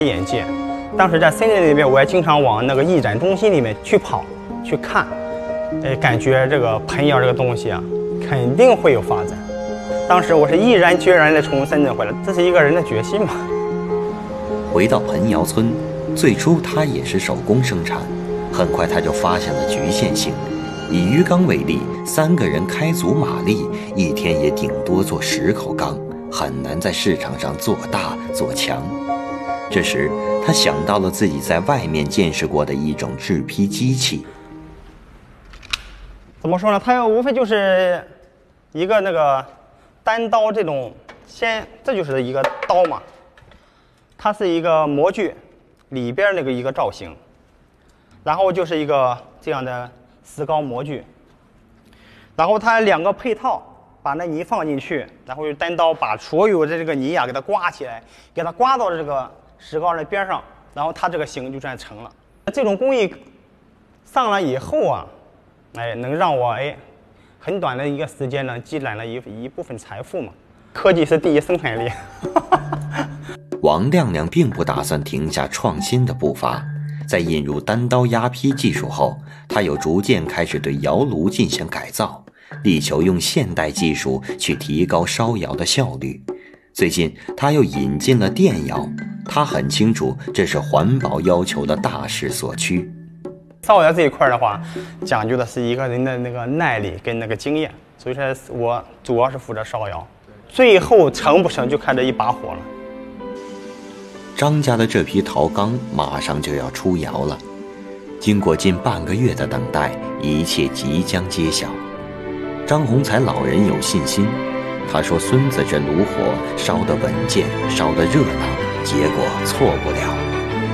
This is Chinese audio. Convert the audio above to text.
眼界。当时在森林里面，我也经常往那个艺展中心里面去跑去看，感觉这个盆窑这个东西啊，肯定会有发展。当时我是毅然决然地从深圳回来，这是一个人的决心嘛。 回到盆窑村，最初他也是手工生产，很快他就发现了局限性。以鱼缸为例，3个人开足马力，一天也顶多做10口缸，很难在市场上做大做强。这时，他想到了自己在外面见识过的一种制坯机器。 怎么说呢？它无非就是一个那个单刀这种，这就是一个刀嘛，它是一个模具里边那个一个造型，然后就是一个这样的石膏模具，然后它2个配套，把那泥放进去，然后用单刀把所有的这个泥啊给它刮起来，给它刮到这个石膏的边上，然后它这个形就算成了。这种工艺上来以后啊，能让我很短的一个时间呢积攒了一部分财富嘛。科技是第一生产力。 王亮亮并不打算停下创新的步伐，在引入单刀压坯技术后，他又逐渐开始对窑炉进行改造，力求用现代技术去提高烧窑的效率。最近他又引进了电窑，他很清楚这是环保要求的大势所趋。 烧窑这一块的话，讲究的是一个人的那个耐力跟那个经验，所以说我主要是负责烧窑，最后成不成就看这一把火了。 张家的这批陶缸马上就要出窑了，经过近半个月的等待，一切即将揭晓。张洪才老人有信心，他说孙子这炉火烧得稳健，烧得热闹，结果错不了。